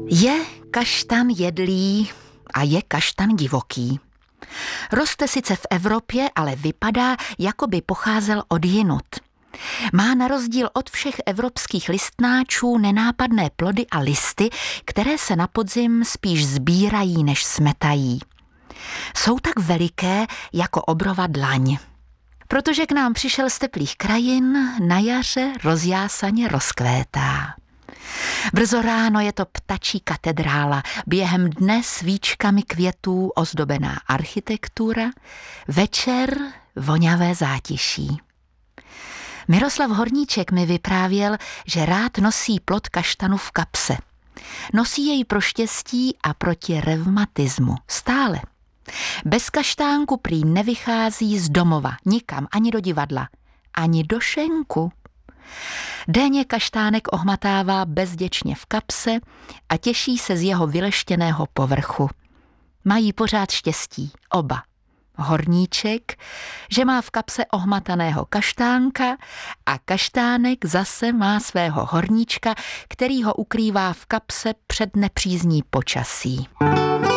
Je kaštan jedlý a je kaštan divoký. Roste sice v Evropě, ale vypadá, jako by pocházel odjinud. Má na rozdíl od všech evropských listnáčů nenápadné plody a listy, které se na podzim spíš sbírají, než smetají. Jsou tak veliké jako obrova dlaň. Protože k nám přišel z teplých krajin, na jaře rozjásaně rozkvétá. Brzo ráno je to ptačí katedrála, během dne svíčkami květů ozdobená architektura, večer voňavé zátiší. Miroslav Horníček mi vyprávěl, že rád nosí plod kaštanu v kapse. Nosí jej pro štěstí a proti revmatismu. Stále. Bez kaštánku prý nevychází z domova, nikam, ani do divadla, ani do šenku. Denně kaštánek ohmatává bezděčně v kapse a těší se z jeho vyleštěného povrchu. Mají pořád štěstí, oba. Horníček, že má v kapse ohmataného kaštánka a kaštánek zase má svého horníčka, který ho ukrývá v kapse před nepřízní počasí.